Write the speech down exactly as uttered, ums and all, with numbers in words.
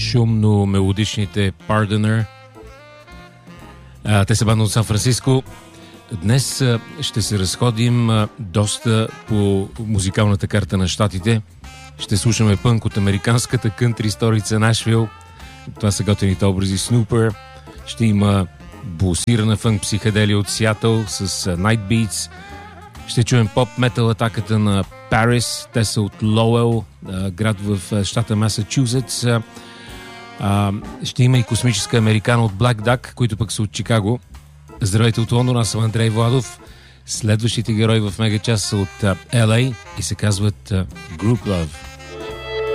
шумно мелодичните Pardoner. А, те са банда от Сан-Франциско. Днес а, ще се разходим а, доста по музикалната карта на щатите. Ще слушаме пънк от американската кънтри столица Нашвил. Това са готените образи Снупер. Ще има булсирана фънк психоделия от Сиатъл с uh, Night Beats. Ще чуем поп-метал атаката на Парис. Те са от Лоуел, uh, град в uh, щата Масачузетс. Uh, uh, ще има и космическа американа от Black Duck, които пък са от Чикаго. Здравейте от Лондон, аз съм Андрей Владов. Следващите герои в Мегачас са от uh, Ел Ей и се казват uh, Group Love.